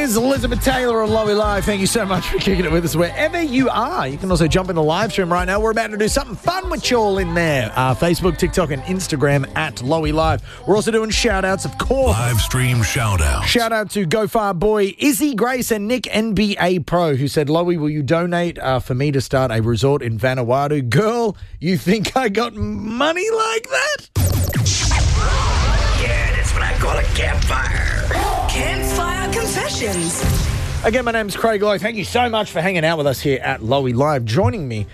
is Elizabeth Taylor on Lowy Live. Thank you so much for kicking it with us wherever you are. You can also jump in the live stream right now. We're about to do something fun with you all in there. Facebook, TikTok, and Instagram at Lowy Live. We're also doing shout-outs, of course. Live stream shout-outs. Shout out to Go Far Boy, Izzy Grace, and Nick NBA Pro, who said, Lowy, will you donate for me to start a resort in Vanuatu? Girl, you think I got money like that? Yeah, that's what I call a campfire. Campfire Confessions. Again, my name's Craig Lowe. Thank you so much for hanging out with us here at Lowy Live. Joining me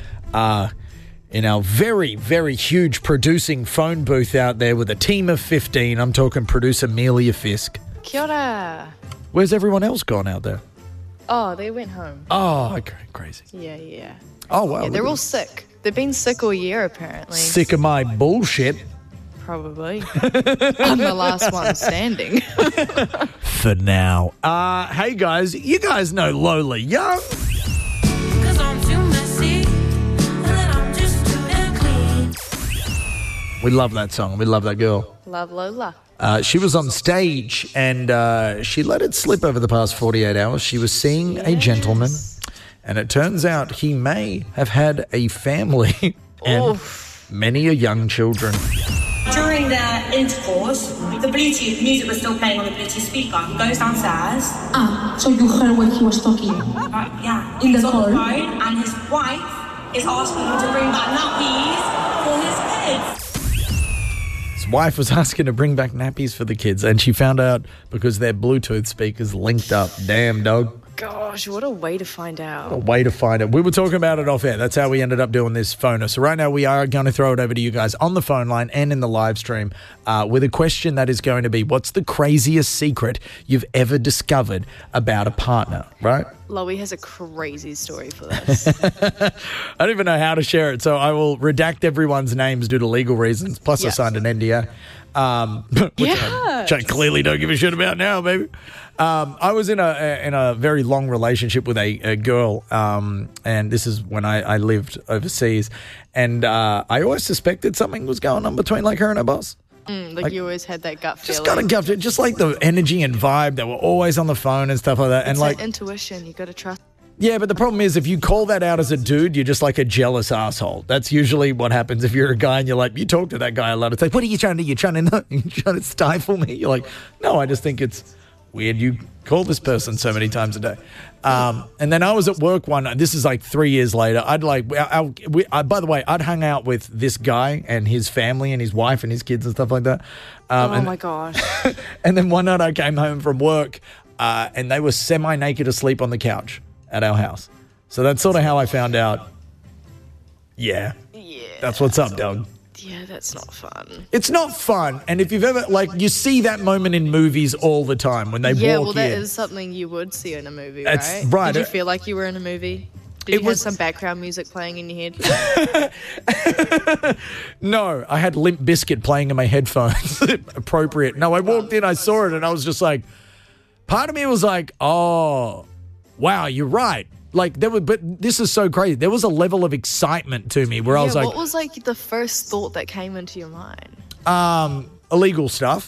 in our very, very huge producing phone booth out there with a team of 15. I'm talking producer Amelia Fisk. Kia ora. Where's everyone else gone out there? Oh, they went home. Oh, okay, crazy. Yeah. Oh, wow. Yeah, they're all sick. They've been sick all year, apparently. Sick of my bullshit. Probably. I'm the last one standing. For now. Hey, guys. You guys know Lola Young. 'Cause I'm too messy, and then I'm just too damn clean. We love that song. We love that girl. Love Lola. She was on stage and she let it slip over the past 48 hours. She was seeing a gentleman, and it turns out he may have had a family and many young children. During their intercourse, the Bluetooth music was still playing on the Bluetooth speaker. He goes downstairs. So you heard when he was talking? Yeah. In the He's on car? the phone, and his wife is asking him to bring back nappies for his kids. His wife was asking to bring back nappies for the kids, and she found out because their Bluetooth speakers linked up. Damn, dog. Gosh, what a way to find out. A way to find it. We were talking about it off air. That's how we ended up doing this phoner. So right now we are going to throw it over to you guys on the phone line and in the live stream with a question that is going to be, what's the craziest secret you've ever discovered about a partner, right? Lowy has a crazy story for this. I don't even know how to share it, so I will redact everyone's names due to legal reasons. Plus I signed an NDA. Which I clearly don't give a shit about now, baby. I was in a very long relationship with a girl, and this is when I lived overseas, and I always suspected something was going on between like her and her boss. Like you always had that gut feeling. Just got a gut feel, just like the energy and vibe. They were always on the phone and stuff like that. It's and like intuition, you got to trust. Yeah, but the problem is if you call that out as a dude, you're just like a jealous asshole. That's usually what happens if you're a guy and you're like, you talk to that guy a lot. It's like, what are you trying to do? You're trying to stifle me? You're like, no, I just think it's weird you call this person so many times a day. And then I was at work one night. This is like 3 years later. By the way, I'd hung out with this guy and his family and his wife and his kids and stuff like that. My gosh. And then one night I came home from work and they were semi-naked asleep on the couch at our house. So that's sort of how I found out. Yeah. That's what's up, dog. Yeah, that's not fun. It's not fun. And if you've ever, you see that moment in movies all the time when they walk in. Yeah, well, that is something you would see in a movie, That's right? right. Did you feel like you were in a movie? Did you have some background music playing in your head? No, I had Limp Bizkit playing in my headphones. Appropriate. No, I walked in, I saw it, and I was just like, part of me was like, oh, wow, you're right. But this is so crazy. There was a level of excitement to me where I was like, what was like the first thought that came into your mind? Illegal stuff.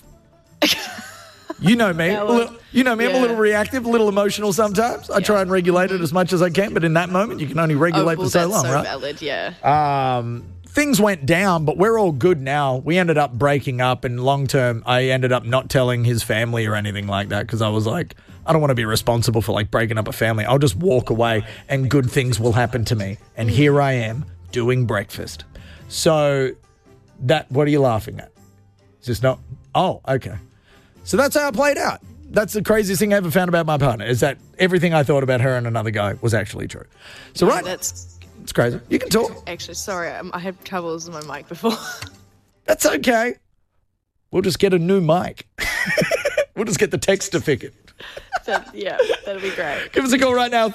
You know me. I'm a little reactive, a little emotional sometimes. I try and regulate it as much as I can, but in that moment, you can only regulate for so long, that's right? Valid, yeah. Things went down, but we're all good now. We ended up breaking up, and long term, I ended up not telling his family or anything like that because I was like, I don't want to be responsible for breaking up a family. I'll just walk away and good things will happen to me. And here I am doing breakfast. So what are you laughing at? Is this not? Oh, okay. So that's how it played out. That's the craziest thing I ever found about my partner is that everything I thought about her and another guy was actually true. So it's crazy. You can talk. Actually, sorry, I had troubles with my mic before. That's okay. We'll just get a new mic. We'll just get the Textificate. That'll be great. Give us a call right now,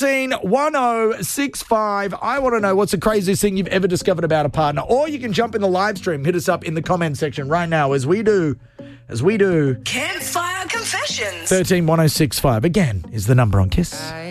131065. I want to know what's the craziest thing you've ever discovered about a partner. Or you can jump in the live stream, hit us up in the comment section right now as we do. Campfire Confessions. 131065 again is the number on Kiss.